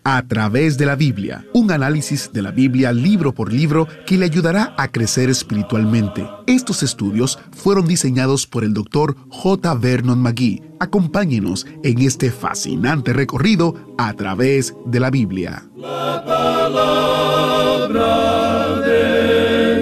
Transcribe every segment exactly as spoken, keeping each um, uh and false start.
A través de la Biblia, un análisis de la Biblia libro por libro que le ayudará a crecer espiritualmente. Estos estudios fueron diseñados por el doctor J. Vernon McGee. Acompáñenos en este fascinante recorrido a través de la Biblia. La palabra de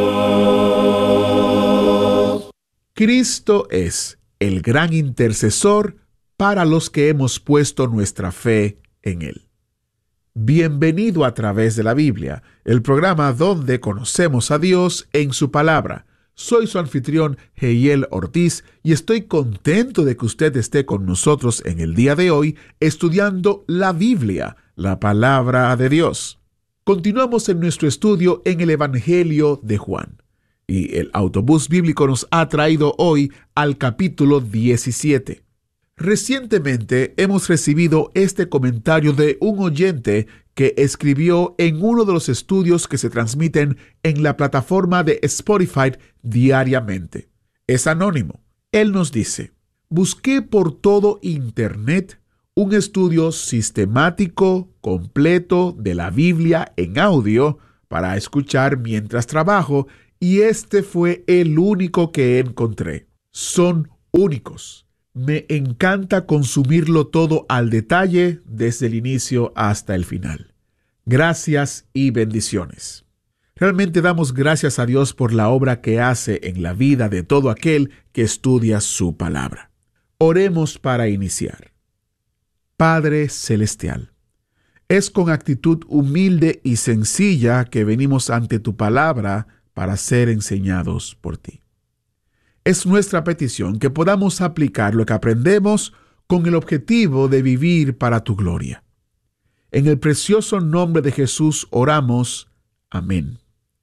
Dios. Cristo es el gran intercesor para los que hemos puesto nuestra fe en Él. Bienvenido a través de la Biblia, el programa donde conocemos a Dios en su palabra. Soy su anfitrión, Heiel Ortiz, y estoy contento de que usted esté con nosotros en el día de hoy estudiando la Biblia, la palabra de Dios. Continuamos en nuestro estudio en el Evangelio de Juan, y el autobús bíblico nos ha traído hoy al capítulo diecisiete. Recientemente hemos recibido este comentario de un oyente que escribió en uno de los estudios que se transmiten en la plataforma de Spotify diariamente. Es anónimo. Él nos dice: busqué por todo Internet un estudio sistemático, completo de la Biblia en audio para escuchar mientras trabajo y este fue el único que encontré. Son únicos. Me encanta consumirlo todo al detalle desde el inicio hasta el final. Gracias y bendiciones. Realmente damos gracias a Dios por la obra que hace en la vida de todo aquel que estudia su palabra. Oremos para iniciar. Padre Celestial, es con actitud humilde y sencilla que venimos ante tu palabra para ser enseñados por ti. Es nuestra petición que podamos aplicar lo que aprendemos con el objetivo de vivir para tu gloria. En el precioso nombre de Jesús oramos. Amén.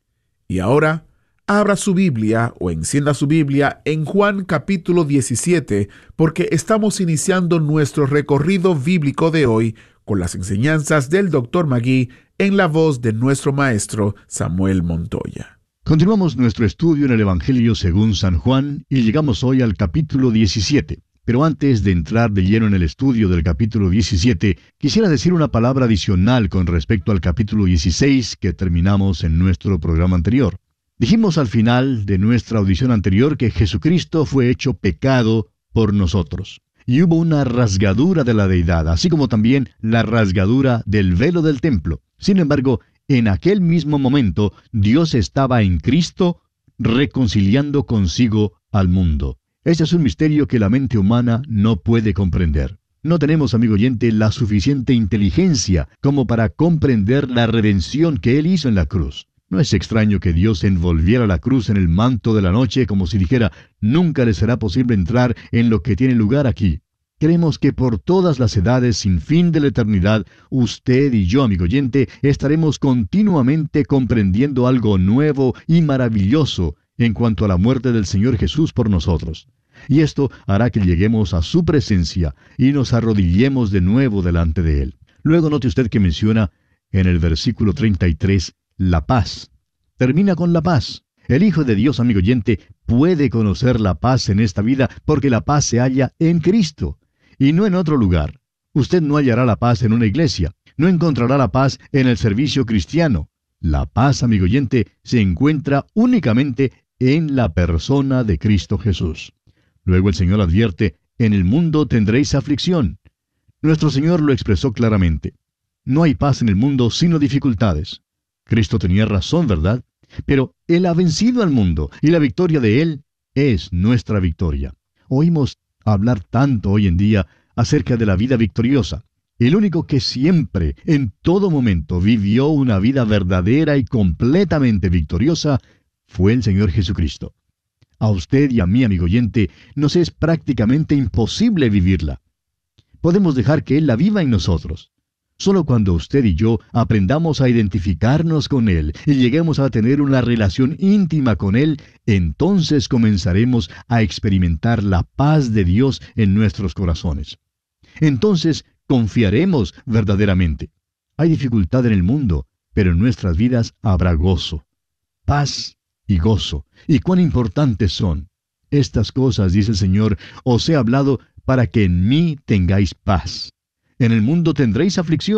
Y ahora, abra su Biblia o encienda su Biblia en Juan capítulo diecisiete, porque estamos iniciando nuestro recorrido bíblico de hoy con las enseñanzas del doctor McGee en la voz de nuestro maestro Samuel Montoya. Continuamos nuestro estudio en el Evangelio según San Juan y llegamos hoy al capítulo diecisiete. Pero antes de entrar de lleno en el estudio del capítulo diecisiete, quisiera decir una palabra adicional con respecto al capítulo dieciséis que terminamos en nuestro programa anterior. Dijimos al final de nuestra audición anterior que Jesucristo fue hecho pecado por nosotros. Y hubo una rasgadura de la deidad, así como también la rasgadura del velo del templo. Sin embargo, en aquel mismo momento, Dios estaba en Cristo reconciliando consigo al mundo. Este es un misterio que la mente humana no puede comprender. No tenemos, amigo oyente, la suficiente inteligencia como para comprender la redención que Él hizo en la cruz. No es extraño que Dios envolviera la cruz en el manto de la noche como si dijera: nunca le será posible entrar en lo que tiene lugar aquí. Creemos que por todas las edades sin fin de la eternidad, usted y yo, amigo oyente, estaremos continuamente comprendiendo algo nuevo y maravilloso en cuanto a la muerte del Señor Jesús por nosotros. Y esto hará que lleguemos a su presencia y nos arrodillemos de nuevo delante de Él. Luego note usted que menciona en el versículo treinta y tres, la paz. Termina con la paz. El Hijo de Dios, amigo oyente, puede conocer la paz en esta vida porque la paz se halla en Cristo. Y no en otro lugar. Usted no hallará la paz en una iglesia. No encontrará la paz en el servicio cristiano. La paz, amigo oyente, se encuentra únicamente en la persona de Cristo Jesús. Luego el Señor advierte: en el mundo tendréis aflicción. Nuestro Señor lo expresó claramente. No hay paz en el mundo sino dificultades. Cristo tenía razón, ¿verdad? Pero Él ha vencido al mundo, y la victoria de Él es nuestra victoria. Oímos hablar tanto hoy en día acerca de la vida victoriosa. El único que siempre, en todo momento, vivió una vida verdadera y completamente victoriosa fue el Señor Jesucristo. A usted y a mí, amigo oyente, nos es prácticamente imposible vivirla. Podemos dejar que Él la viva en nosotros. Solo cuando usted y yo aprendamos a identificarnos con Él y lleguemos a tener una relación íntima con Él, entonces comenzaremos a experimentar la paz de Dios en nuestros corazones. Entonces confiaremos verdaderamente. Hay dificultad en el mundo, pero en nuestras vidas habrá gozo, paz y gozo. ¿Y cuán importantes son? Estas cosas, dice el Señor, os he hablado para que en mí tengáis paz. En el mundo tendréis aflicción,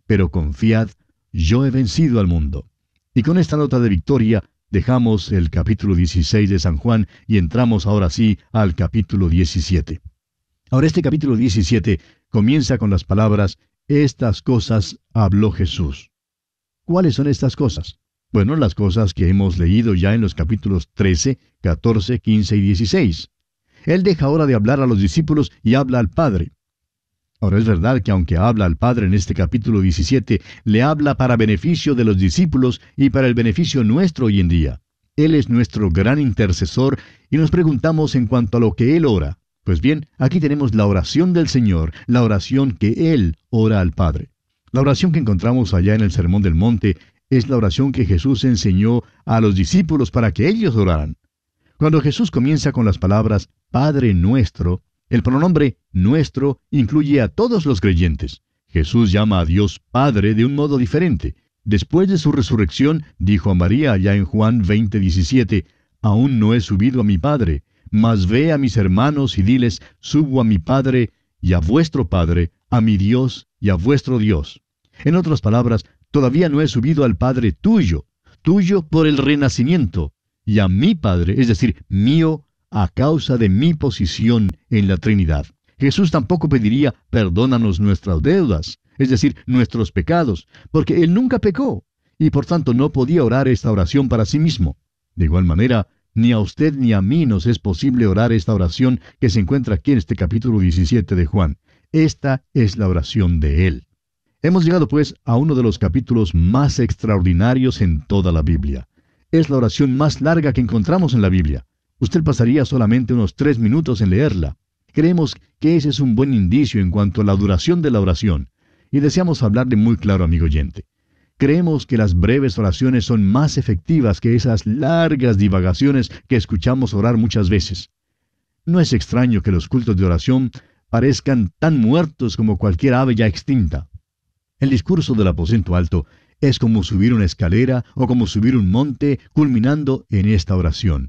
pero confiad, yo he vencido al mundo. Y con esta nota de victoria, dejamos el capítulo dieciséis de San Juan y entramos ahora sí al capítulo diecisiete. Ahora este capítulo diecisiete comienza con las palabras, estas cosas habló Jesús. ¿Cuáles son estas cosas? Bueno, las cosas que hemos leído ya en los capítulos trece, catorce, quince y dieciséis. Él deja ahora de hablar a los discípulos y habla al Padre. Ahora es verdad que aunque habla al Padre en este capítulo diecisiete, le habla para beneficio de los discípulos y para el beneficio nuestro hoy en día. Él es nuestro gran intercesor y nos preguntamos en cuanto a lo que Él ora. Pues bien, aquí tenemos la oración del Señor, la oración que Él ora al Padre. La oración que encontramos allá en el Sermón del Monte es la oración que Jesús enseñó a los discípulos para que ellos oraran. Cuando Jesús comienza con las palabras Padre nuestro, el pronombre nuestro incluye a todos los creyentes. Jesús llama a Dios Padre de un modo diferente. Después de su resurrección, dijo a María allá en Juan veinte diecisiete, aún no he subido a mi Padre, mas ve a mis hermanos y diles, subo a mi Padre y a vuestro Padre, a mi Dios y a vuestro Dios. En otras palabras, todavía no he subido al Padre tuyo, tuyo por el renacimiento, y a mi Padre, es decir, mío, a causa de mi posición en la Trinidad. Jesús tampoco pediría, perdónanos nuestras deudas, es decir, nuestros pecados, porque Él nunca pecó, y por tanto no podía orar esta oración para sí mismo. De igual manera, ni a usted ni a mí nos es posible orar esta oración que se encuentra aquí en este capítulo diecisiete de Juan. Esta es la oración de Él. Hemos llegado pues a uno de los capítulos más extraordinarios en toda la Biblia. Es la oración más larga que encontramos en la Biblia. Usted pasaría solamente unos tres minutos en leerla. Creemos que ese es un buen indicio en cuanto a la duración de la oración, y deseamos hablarle muy claro, amigo oyente. Creemos que las breves oraciones son más efectivas que esas largas divagaciones que escuchamos orar muchas veces. No es extraño que los cultos de oración parezcan tan muertos como cualquier ave ya extinta. El discurso del aposento alto es como subir una escalera o como subir un monte, culminando en esta oración.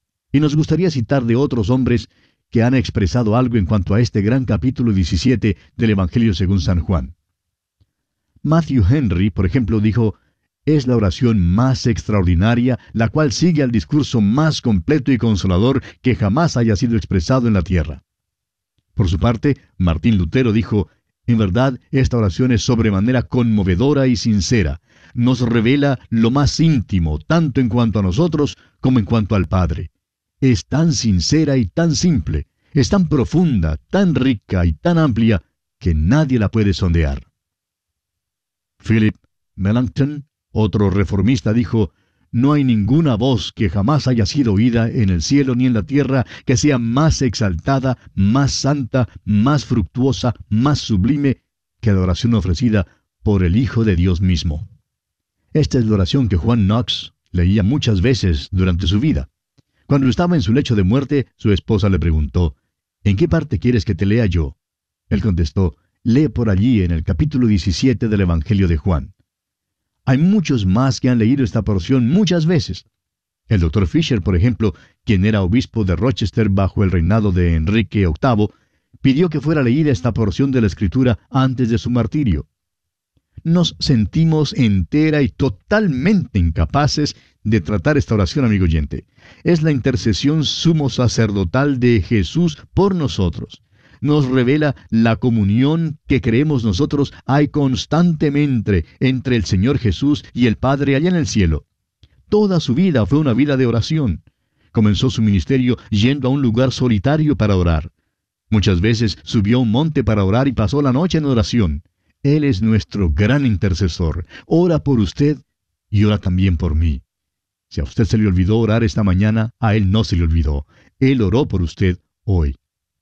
Y nos gustaría citar de otros hombres que han expresado algo en cuanto a este gran capítulo diecisiete del Evangelio según San Juan. Matthew Henry, por ejemplo, dijo, es la oración más extraordinaria, la cual sigue al discurso más completo y consolador que jamás haya sido expresado en la tierra. Por su parte, Martín Lutero dijo, en verdad, esta oración es sobremanera conmovedora y sincera. Nos revela lo más íntimo, tanto en cuanto a nosotros como en cuanto al Padre. Es tan sincera y tan simple, es tan profunda, tan rica y tan amplia, que nadie la puede sondear. Philip Melanchthon, otro reformista, dijo, no hay ninguna voz que jamás haya sido oída en el cielo ni en la tierra que sea más exaltada, más santa, más fructuosa, más sublime que la oración ofrecida por el Hijo de Dios mismo. Esta es la oración que Juan Knox leía muchas veces durante su vida. Cuando estaba en su lecho de muerte, su esposa le preguntó, ¿en qué parte quieres que te lea yo? Él contestó, lee por allí en el capítulo diecisiete del Evangelio de Juan. Hay muchos más que han leído esta porción muchas veces. El doctor Fisher, por ejemplo, quien era obispo de Rochester bajo el reinado de Enrique octavo, pidió que fuera leída esta porción de la Escritura antes de su martirio. Nos sentimos entera y totalmente incapaces de tratar esta oración, amigo oyente. Es la intercesión sumo sacerdotal de Jesús por nosotros. Nos revela la comunión que creemos nosotros hay constantemente entre el Señor Jesús y el Padre allá en el cielo. Toda su vida fue una vida de oración. Comenzó su ministerio yendo a un lugar solitario para orar. Muchas veces subió a un monte para orar y pasó la noche en oración. Él es nuestro gran intercesor. Ora por usted y ora también por mí. Si a usted se le olvidó orar esta mañana, a Él no se le olvidó. Él oró por usted hoy.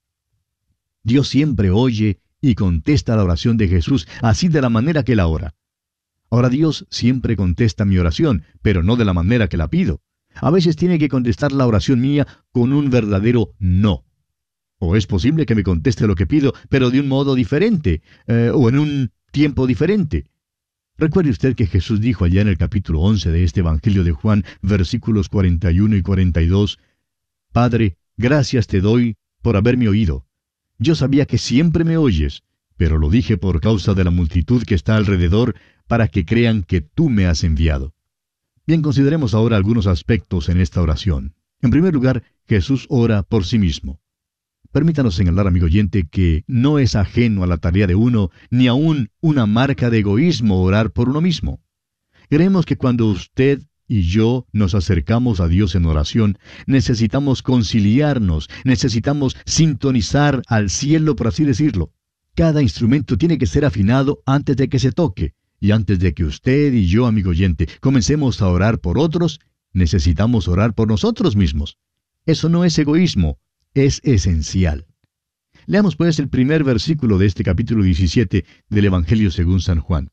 Dios siempre oye y contesta la oración de Jesús, así de la manera que la ora. Ahora Dios siempre contesta mi oración, pero no de la manera que la pido. A veces tiene que contestar la oración mía con un verdadero no. O es posible que me conteste lo que pido, pero de un modo diferente, eh, o en un tiempo diferente. Recuerde usted que Jesús dijo allá en el capítulo once de este Evangelio de Juan, versículos cuarenta y uno y cuarenta y dos, Padre, gracias te doy por haberme oído. Yo sabía que siempre me oyes, pero lo dije por causa de la multitud que está alrededor, para que crean que tú me has enviado. Bien, consideremos ahora algunos aspectos en esta oración. En primer lugar, Jesús ora por sí mismo. Permítanos señalar, amigo oyente, que no es ajeno a la tarea de uno, ni aún una marca de egoísmo orar por uno mismo. Creemos que cuando usted y yo nos acercamos a Dios en oración, necesitamos conciliarnos, necesitamos sintonizar al cielo, por así decirlo. Cada instrumento tiene que ser afinado antes de que se toque. Y antes de que usted y yo, amigo oyente, comencemos a orar por otros, necesitamos orar por nosotros mismos. Eso no es egoísmo, es esencial. Leamos pues el primer versículo de este capítulo diecisiete del Evangelio según San Juan.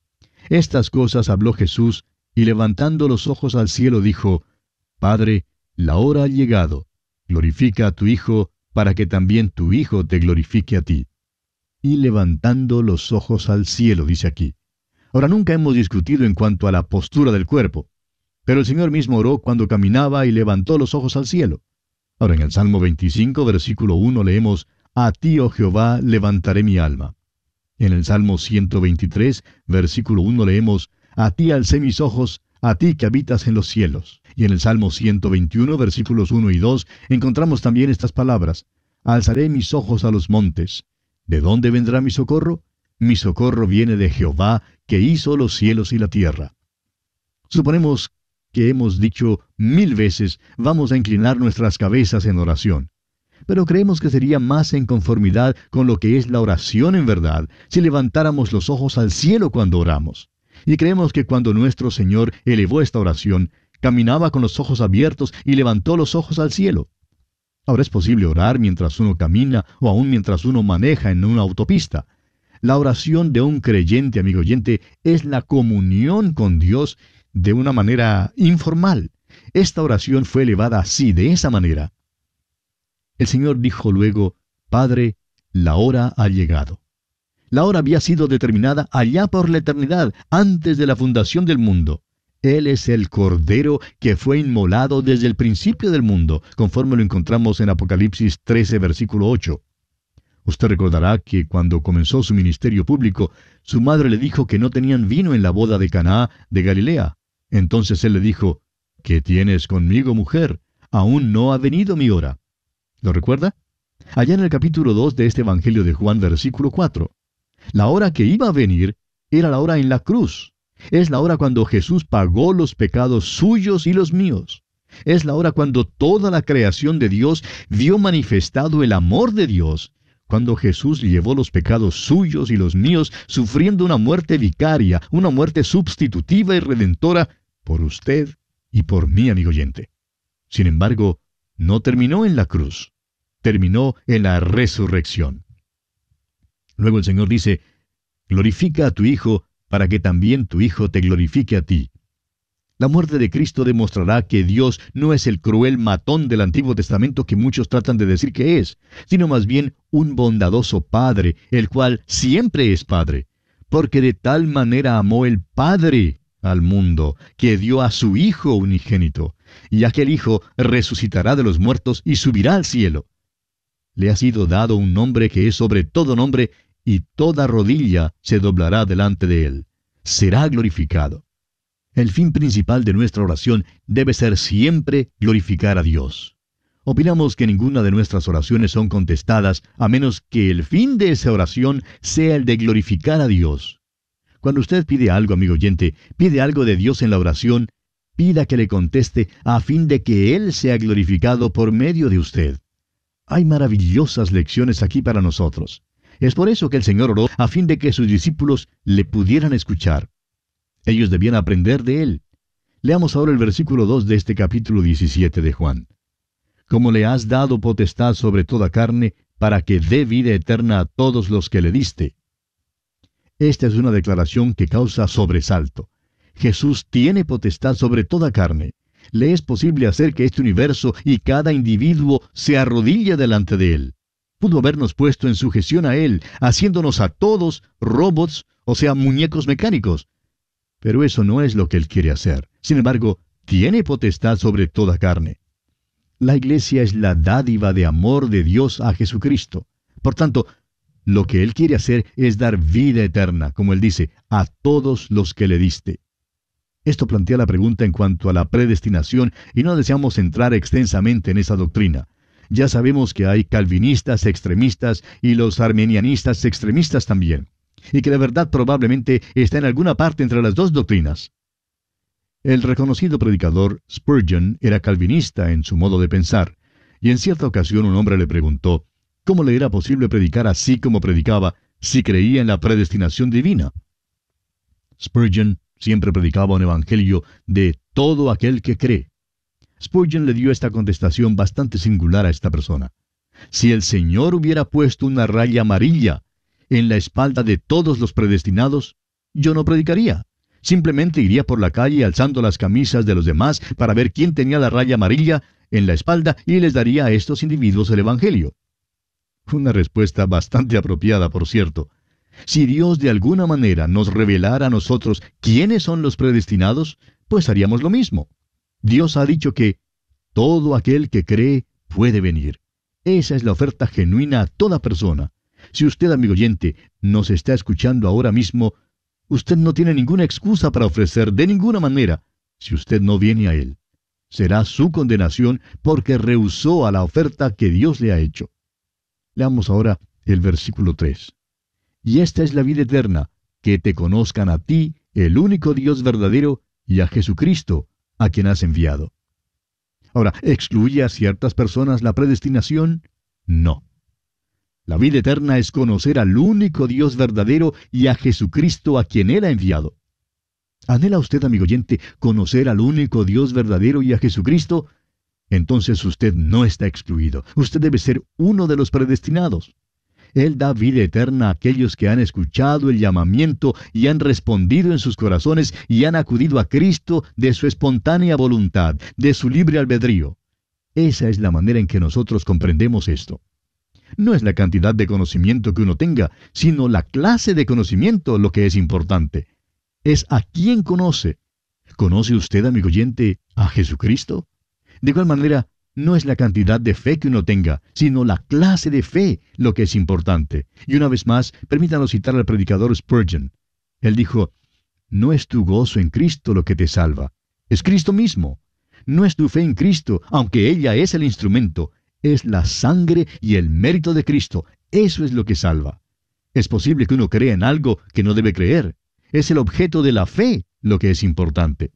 Estas cosas habló Jesús, y levantando los ojos al cielo dijo, Padre, la hora ha llegado. Glorifica a tu Hijo, para que también tu Hijo te glorifique a ti. Y levantando los ojos al cielo, dice aquí. Ahora, nunca hemos discutido en cuanto a la postura del cuerpo, pero el Señor mismo oró cuando caminaba y levantó los ojos al cielo. Ahora, en el Salmo veinticinco, versículo uno, leemos, A ti, oh Jehová, levantaré mi alma. En el Salmo ciento veintitrés, versículo uno, leemos, A ti alcé mis ojos, a ti que habitas en los cielos. Y en el Salmo ciento veintiuno, versículos uno y dos, encontramos también estas palabras, Alzaré mis ojos a los montes. ¿De dónde vendrá mi socorro? Mi socorro viene de Jehová, que hizo los cielos y la tierra. Suponemos que hemos dicho mil veces, vamos a inclinar nuestras cabezas en oración. Pero creemos que sería más en conformidad con lo que es la oración en verdad, si levantáramos los ojos al cielo cuando oramos. Y creemos que cuando nuestro Señor elevó esta oración, caminaba con los ojos abiertos y levantó los ojos al cielo. Ahora es posible orar mientras uno camina o aún mientras uno maneja en una autopista. La oración de un creyente, amigo oyente, es la comunión con Dios de una manera informal. Esta oración fue elevada así, de esa manera. El Señor dijo luego, Padre, la hora ha llegado. La hora había sido determinada allá por la eternidad, antes de la fundación del mundo. Él es el Cordero que fue inmolado desde el principio del mundo, conforme lo encontramos en Apocalipsis trece, versículo ocho. Usted recordará que cuando comenzó su ministerio público, su madre le dijo que no tenían vino en la boda de Caná de Galilea. Entonces él le dijo, ¿qué tienes conmigo, mujer? Aún no ha venido mi hora. ¿Lo recuerda? Allá en el capítulo dos de este Evangelio de Juan, versículo cuatro. La hora que iba a venir era la hora en la cruz. Es la hora cuando Jesús pagó los pecados suyos y los míos. Es la hora cuando toda la creación de Dios vio manifestado el amor de Dios, cuando Jesús llevó los pecados suyos y los míos, sufriendo una muerte vicaria, una muerte sustitutiva y redentora, por usted y por mí, amigo oyente. Sin embargo, no terminó en la cruz, terminó en la resurrección. Luego el Señor dice, glorifica a tu Hijo, para que también tu Hijo te glorifique a ti. La muerte de Cristo demostrará que Dios no es el cruel matón del Antiguo Testamento que muchos tratan de decir que es, sino más bien un bondadoso Padre, el cual siempre es Padre, porque de tal manera amó el Padre al mundo, que dio a su Hijo unigénito, y aquel Hijo resucitará de los muertos y subirá al cielo. Le ha sido dado un nombre que es sobre todo nombre, y toda rodilla se doblará delante de él. Será glorificado. El fin principal de nuestra oración debe ser siempre glorificar a Dios. Opinamos que ninguna de nuestras oraciones son contestadas a menos que el fin de esa oración sea el de glorificar a Dios. Cuando usted pide algo, amigo oyente, pide algo de Dios en la oración, pida que le conteste a fin de que Él sea glorificado por medio de usted. Hay maravillosas lecciones aquí para nosotros. Es por eso que el Señor oró a fin de que sus discípulos le pudieran escuchar. Ellos debían aprender de Él. Leamos ahora el versículo dos de este capítulo diecisiete de Juan. Como le has dado potestad sobre toda carne, para que dé vida eterna a todos los que le diste. Esta es una declaración que causa sobresalto. Jesús tiene potestad sobre toda carne. Le es posible hacer que este universo y cada individuo se arrodille delante de Él. Pudo habernos puesto en sujeción a Él, haciéndonos a todos robots, o sea, muñecos mecánicos. Pero eso no es lo que Él quiere hacer. Sin embargo, tiene potestad sobre toda carne. La iglesia es la dádiva de amor de Dios a Jesucristo. Por tanto, Lo que Él quiere hacer es dar vida eterna, como Él dice, a todos los que le diste. Esto plantea la pregunta en cuanto a la predestinación y no deseamos entrar extensamente en esa doctrina. Ya sabemos que hay calvinistas extremistas y los armenianistas extremistas también, y que la verdad probablemente está en alguna parte entre las dos doctrinas. El reconocido predicador Spurgeon era calvinista en su modo de pensar, y en cierta ocasión un hombre le preguntó cómo le era posible predicar así como predicaba si creía en la predestinación divina. Spurgeon siempre predicaba un evangelio de todo aquel que cree. Spurgeon le dio esta contestación bastante singular a esta persona. Si el Señor hubiera puesto una raya amarilla en la espalda de todos los predestinados, yo no predicaría. Simplemente iría por la calle alzando las camisas de los demás para ver quién tenía la raya amarilla en la espalda y les daría a estos individuos el evangelio. Una respuesta bastante apropiada, por cierto. Si Dios de alguna manera nos revelara a nosotros quiénes son los predestinados, pues haríamos lo mismo. Dios ha dicho que todo aquel que cree puede venir. Esa es la oferta genuina a toda persona. Si usted, amigo oyente, nos está escuchando ahora mismo, usted no tiene ninguna excusa para ofrecer de ninguna manera si usted no viene a Él. Será su condenación porque rehusó a la oferta que Dios le ha hecho. Leamos ahora el versículo tres. Y esta es la vida eterna, que te conozcan a ti, el único Dios verdadero, y a Jesucristo, a quien has enviado. Ahora, ¿excluye a ciertas personas la predestinación? No. La vida eterna es conocer al único Dios verdadero y a Jesucristo a quien Él ha enviado. ¿Anhela usted, amigo oyente, conocer al único Dios verdadero y a Jesucristo? Entonces usted no está excluido. Usted debe ser uno de los predestinados. Él da vida eterna a aquellos que han escuchado el llamamiento y han respondido en sus corazones y han acudido a Cristo de su espontánea voluntad, de su libre albedrío. Esa es la manera en que nosotros comprendemos esto. No es la cantidad de conocimiento que uno tenga, sino la clase de conocimiento lo que es importante. Es a quién conoce. ¿Conoce usted, amigo oyente, a Jesucristo? De igual manera, no es la cantidad de fe que uno tenga, sino la clase de fe lo que es importante. Y una vez más, permítanos citar al predicador Spurgeon. Él dijo, no es tu gozo en Cristo lo que te salva, es Cristo mismo. No es tu fe en Cristo, aunque ella es el instrumento, es la sangre y el mérito de Cristo. Eso es lo que salva. Es posible que uno crea en algo que no debe creer. Es el objeto de la fe lo que es importante.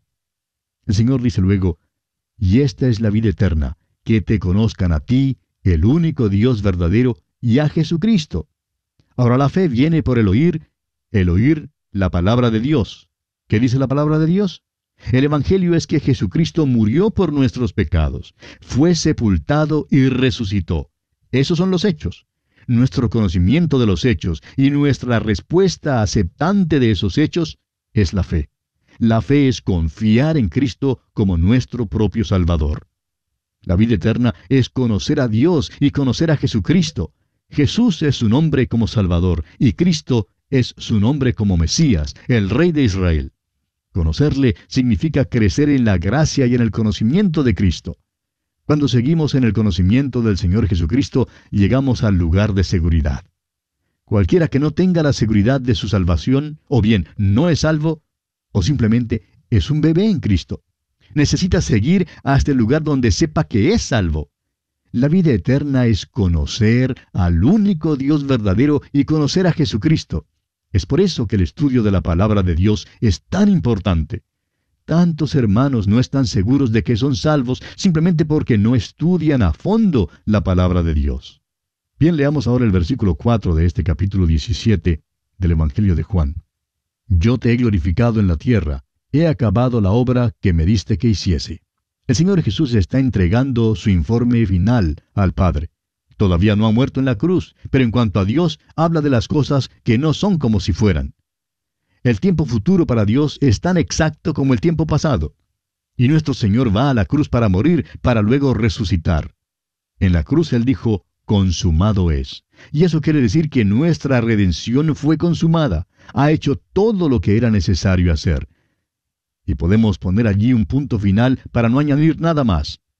El Señor dice luego, y esta es la vida eterna, que te conozcan a ti, el único Dios verdadero, y a Jesucristo. Ahora la fe viene por el oír, el oír la palabra de Dios. ¿Qué dice la palabra de Dios? El Evangelio es que Jesucristo murió por nuestros pecados, fue sepultado y resucitó. Esos son los hechos. Nuestro conocimiento de los hechos y nuestra respuesta aceptante de esos hechos es la fe. La fe es confiar en Cristo como nuestro propio Salvador. La vida eterna es conocer a Dios y conocer a Jesucristo. Jesús es su nombre como Salvador y Cristo es su nombre como Mesías, el Rey de Israel. Conocerle significa crecer en la gracia y en el conocimiento de Cristo. Cuando seguimos en el conocimiento del Señor Jesucristo, llegamos al lugar de seguridad. Cualquiera que no tenga la seguridad de su salvación, o bien no es salvo, o simplemente es un bebé en Cristo. Necesita seguir hasta el lugar donde sepa que es salvo. La vida eterna es conocer al único Dios verdadero y conocer a Jesucristo. Es por eso que el estudio de la palabra de Dios es tan importante. Tantos hermanos no están seguros de que son salvos simplemente porque no estudian a fondo la palabra de Dios. Bien, leamos ahora el versículo cuatro de este capítulo diecisiete del Evangelio de Juan. Yo te he glorificado en la tierra, he acabado la obra que me diste que hiciese. El Señor Jesús está entregando su informe final al Padre. Todavía no ha muerto en la cruz, pero en cuanto a Dios, habla de las cosas que no son como si fueran. El tiempo futuro para Dios es tan exacto como el tiempo pasado. Y nuestro Señor va a la cruz para morir, para luego resucitar. En la cruz Él dijo, consumado es. Y eso quiere decir que nuestra redención fue consumada. Ha hecho todo lo que era necesario hacer. Y podemos poner allí un punto final para no añadir nada más.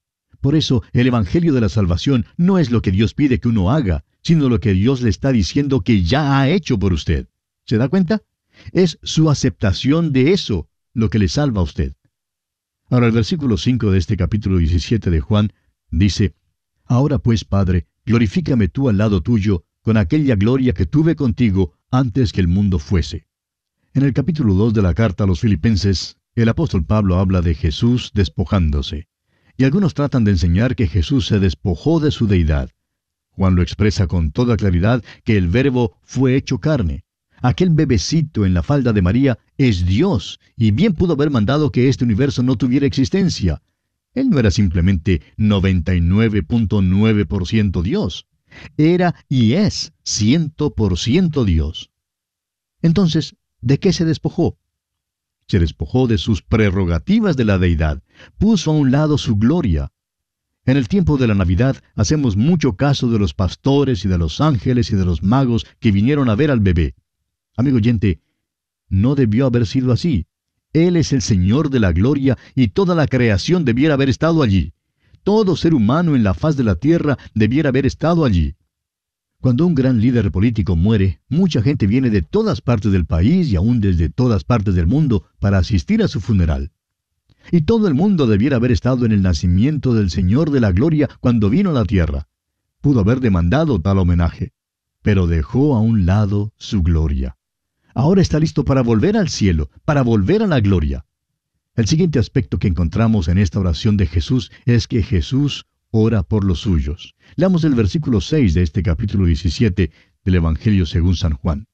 Por eso, el Evangelio de la Salvación no es lo que Dios pide que uno haga, sino lo que Dios le está diciendo que ya ha hecho por usted. ¿Se da cuenta? Es su aceptación de eso lo que le salva a usted. Ahora el versículo cinco de este capítulo diecisiete de Juan dice: Ahora pues, Padre, glorifícame tú al lado tuyo, con aquella gloria que tuve contigo antes que el mundo fuese. En el capítulo dos de la carta a los Filipenses, el apóstol Pablo habla de Jesús despojándose. Y algunos tratan de enseñar que Jesús se despojó de su deidad. Juan lo expresa con toda claridad que el Verbo fue hecho carne. Aquel bebecito en la falda de María es Dios, y bien pudo haber mandado que este universo no tuviera existencia. Él no era simplemente noventa y nueve punto nueve por ciento Dios. Era y es cien por ciento Dios. Entonces, ¿de qué se despojó? Se despojó de sus prerrogativas de la deidad. Puso a un lado su gloria. En el tiempo de la Navidad hacemos mucho caso de los pastores y de los ángeles y de los magos que vinieron a ver al bebé. Amigo oyente, no debió haber sido así. Él es el Señor de la gloria y toda la creación debiera haber estado allí. Todo ser humano en la faz de la tierra debiera haber estado allí. Cuando un gran líder político muere, mucha gente viene de todas partes del país y aún desde todas partes del mundo para asistir a su funeral. Y todo el mundo debiera haber estado en el nacimiento del Señor de la gloria cuando vino a la tierra. Pudo haber demandado tal homenaje, pero dejó a un lado su gloria. Ahora está listo para volver al cielo, para volver a la gloria. El siguiente aspecto que encontramos en esta oración de Jesús es que Jesús ora por los suyos. Leamos el versículo seis de este capítulo diecisiete del Evangelio según San Juan.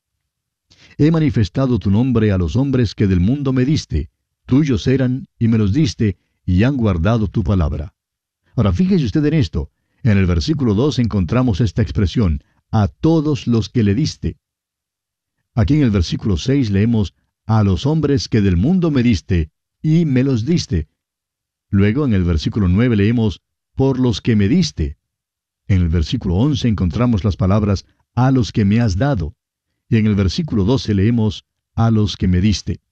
He manifestado tu nombre a los hombres que del mundo me diste. Tuyos eran y me los diste, y han guardado tu palabra. Ahora fíjese usted en esto. En el versículo dos encontramos esta expresión, a todos los que le diste. Aquí en el versículo seis leemos, a los hombres que del mundo me diste, y me los diste. Luego en el versículo nueve leemos, por los que me diste. En el versículo once encontramos las palabras, a los que me has dado. Y en el versículo doce leemos, a los que me diste.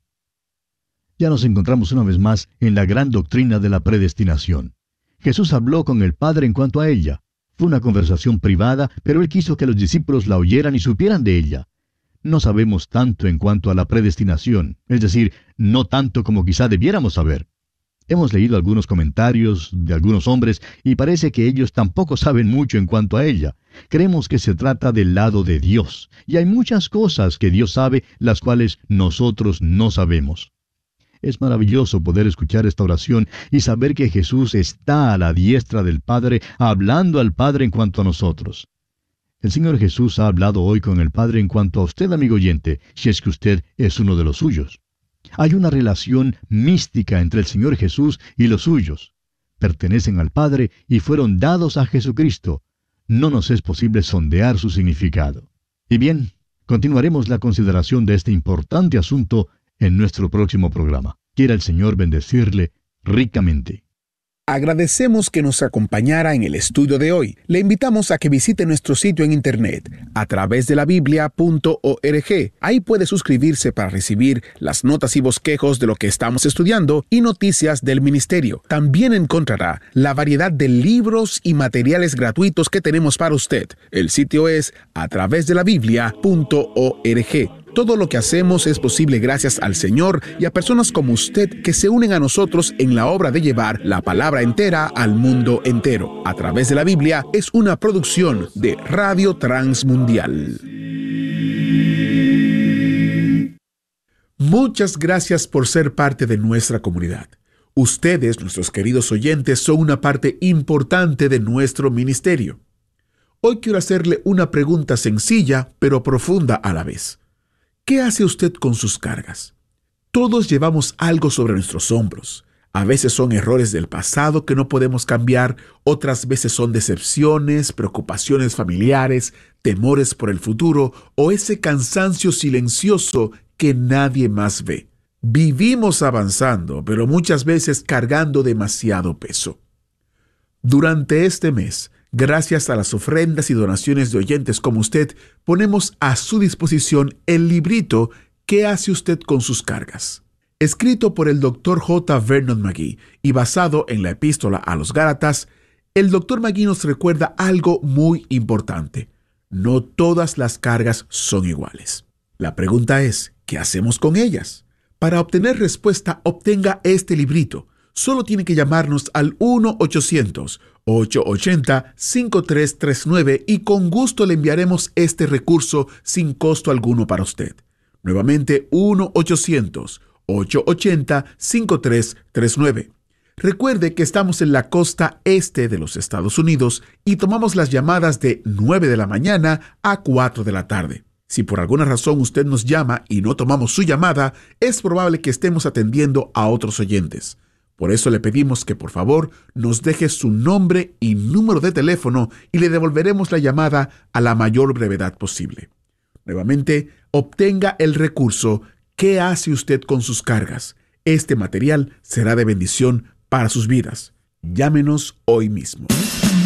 Ya nos encontramos una vez más en la gran doctrina de la predestinación. Jesús habló con el Padre en cuanto a ella. Fue una conversación privada, pero Él quiso que los discípulos la oyeran y supieran de ella. No sabemos tanto en cuanto a la predestinación, es decir, no tanto como quizá debiéramos saber. Hemos leído algunos comentarios de algunos hombres y parece que ellos tampoco saben mucho en cuanto a ella. Creemos que se trata del lado de Dios, y hay muchas cosas que Dios sabe, las cuales nosotros no sabemos. Es maravilloso poder escuchar esta oración y saber que Jesús está a la diestra del Padre, hablando al Padre en cuanto a nosotros. El Señor Jesús ha hablado hoy con el Padre en cuanto a usted, amigo oyente, si es que usted es uno de los suyos. Hay una relación mística entre el Señor Jesús y los suyos. Pertenecen al Padre y fueron dados a Jesucristo. No nos es posible sondear su significado. Y bien, continuaremos la consideración de este importante asunto en nuestro próximo programa. Quiera el Señor bendecirle ricamente. Agradecemos que nos acompañara en el estudio de hoy. Le invitamos a que visite nuestro sitio en internet a través de la biblia punto org. Ahí puede suscribirse para recibir las notas y bosquejos de lo que estamos estudiando y noticias del ministerio. También encontrará la variedad de libros y materiales gratuitos que tenemos para usted. El sitio es a través de la biblia punto org. Todo lo que hacemos es posible gracias al Señor y a personas como usted que se unen a nosotros en la obra de llevar la palabra entera al mundo entero. A través de la Biblia es una producción de Radio Transmundial. Muchas gracias por ser parte de nuestra comunidad. Ustedes, nuestros queridos oyentes, son una parte importante de nuestro ministerio. Hoy quiero hacerle una pregunta sencilla, pero profunda a la vez. ¿Qué hace usted con sus cargas? Todos llevamos algo sobre nuestros hombros. A veces son errores del pasado que no podemos cambiar, otras veces son decepciones, preocupaciones familiares, temores por el futuro o ese cansancio silencioso que nadie más ve. Vivimos avanzando, pero muchas veces cargando demasiado peso. Durante este mes, gracias a las ofrendas y donaciones de oyentes como usted, ponemos a su disposición el librito ¿Qué hace usted con sus cargas?, escrito por el doctor J. Vernon McGee y basado en la epístola a los Gálatas. el doctor Magui nos recuerda algo muy importante. No todas las cargas son iguales. La pregunta es, ¿qué hacemos con ellas? Para obtener respuesta, obtenga este librito. Solo tiene que llamarnos al uno ochocientos, ocho ochenta, cinco tres tres nueve y con gusto le enviaremos este recurso sin costo alguno para usted. Nuevamente, uno ochocientos, ocho ochenta, cinco tres tres nueve. Recuerde que estamos en la costa este de los Estados Unidos y tomamos las llamadas de nueve de la mañana a cuatro de la tarde. Si por alguna razón usted nos llama y no tomamos su llamada, es probable que estemos atendiendo a otros oyentes. Por eso le pedimos que por favor nos deje su nombre y número de teléfono y le devolveremos la llamada a la mayor brevedad posible. Nuevamente, obtenga el recurso ¿Qué hace usted con sus cargas? Este material será de bendición para sus vidas. Llámenos hoy mismo.